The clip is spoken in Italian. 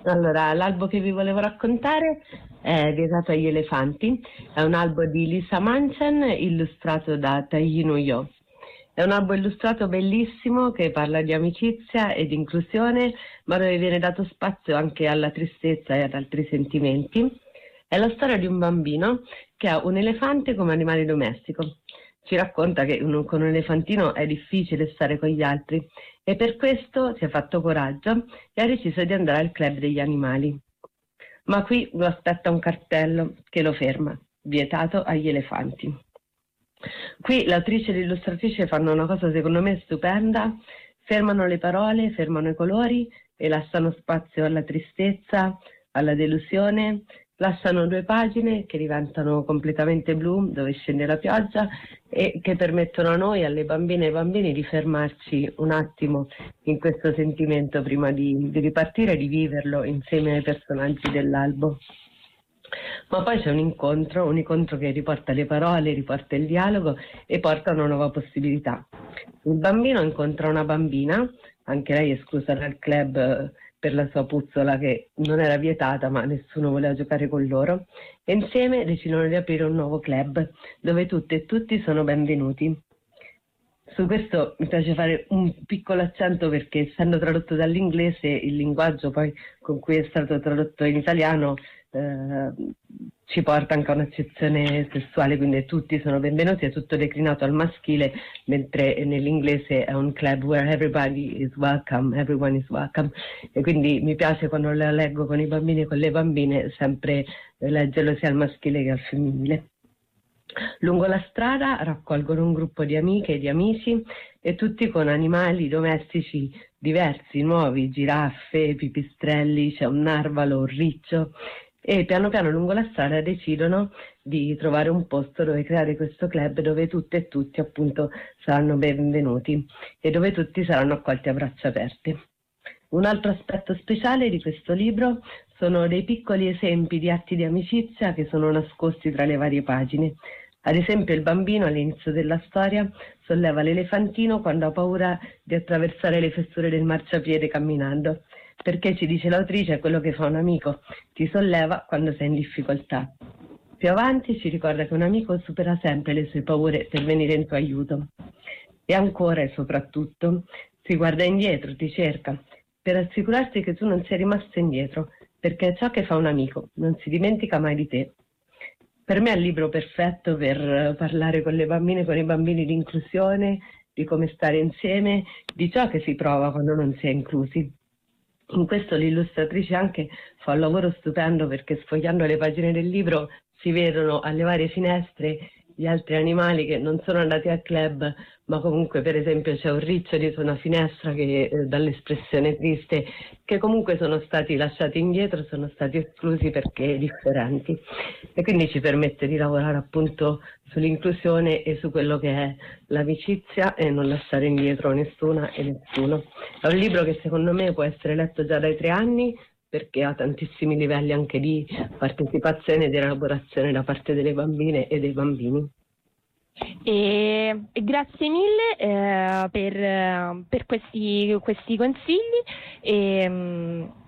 Allora, l'albo che vi volevo raccontare è Vietato agli elefanti, è un albo di Lisa Manchen illustrato da Taihino Yo. È un albo illustrato bellissimo che parla di amicizia e di inclusione, ma dove viene dato spazio anche alla tristezza e ad altri sentimenti. È la storia di un bambino che ha un elefante come animale domestico. Ci racconta che con un elefantino è difficile stare con gli altri e per questo si è fatto coraggio e ha deciso di andare al club degli animali. Ma qui lo aspetta un cartello che lo ferma, vietato agli elefanti. Qui l'autrice e l'illustratrice fanno una cosa secondo me stupenda, fermano le parole, fermano i colori e lasciano spazio alla tristezza, alla delusione, lasciano due pagine che diventano completamente blu, dove scende la pioggia e che permettono a noi, alle bambine e ai bambini, di fermarci un attimo in questo sentimento prima di ripartire e di viverlo insieme ai personaggi dell'albo. Ma poi c'è un incontro che riporta le parole, riporta il dialogo e porta a una nuova possibilità. Il bambino incontra una bambina, anche lei esclusa dal club per la sua puzzola che non era vietata, ma nessuno voleva giocare con loro, e insieme decidono di aprire un nuovo club dove tutte e tutti sono benvenuti. Su questo mi piace fare un piccolo accento perché, essendo tradotto dall'inglese, il linguaggio poi con cui è stato tradotto in italiano eh, ci porta anche a un'accezione sessuale, quindi tutti sono benvenuti, è tutto declinato al maschile, mentre nell'inglese è un club where everybody is welcome, everyone is welcome, e quindi mi piace quando la leggo con i bambini e con le bambine sempre leggerlo sia al maschile che al femminile. Lungo la strada raccolgono un gruppo di amiche e di amici e tutti con animali domestici diversi, nuovi, giraffe, pipistrelli, c'è un narvalo, un riccio, e piano piano lungo la strada decidono di trovare un posto dove creare questo club dove tutte e tutti appunto saranno benvenuti e dove tutti saranno accolti a braccia aperte. Un altro aspetto speciale di questo libro sono dei piccoli esempi di atti di amicizia che sono nascosti tra le varie pagine. Ad esempio, il bambino all'inizio della storia solleva l'elefantino quando ha paura di attraversare le fessure del marciapiede camminando, perché ci dice l'autrice è quello che fa un amico, ti solleva quando sei in difficoltà. Più avanti ci ricorda che un amico supera sempre le sue paure per venire in tuo aiuto. E ancora e soprattutto si guarda indietro, ti cerca, per assicurarsi che tu non sia rimasto indietro, perché è ciò che fa un amico, non si dimentica mai di te. Per me è il libro perfetto per parlare con le bambine e con i bambini di inclusione, di come stare insieme, di ciò che si prova quando non si è inclusi. In questo l'illustratrice anche fa un lavoro stupendo perché sfogliando le pagine del libro si vedono alle varie finestre gli altri animali che non sono andati al club, ma comunque per esempio c'è un riccio dietro una finestra che dall'espressione triste, che comunque sono stati lasciati indietro, sono stati esclusi perché differenti. E quindi ci permette di lavorare appunto sull'inclusione e su quello che è l'amicizia e non lasciare indietro nessuna e nessuno. È un libro che secondo me può essere letto già dai 3 anni perché ha tantissimi livelli anche di partecipazione e di elaborazione da parte delle bambine e dei bambini. E grazie mille per questi consigli.